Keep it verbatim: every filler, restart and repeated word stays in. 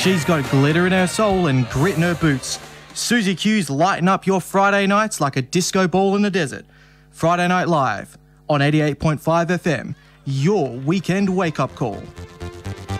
She's got glitter in her soul and grit in her boots. Susie Q's lighting up your Friday nights like a disco ball in the desert. Friday Night Live on eighty-eight point five F M, your weekend wake-up call.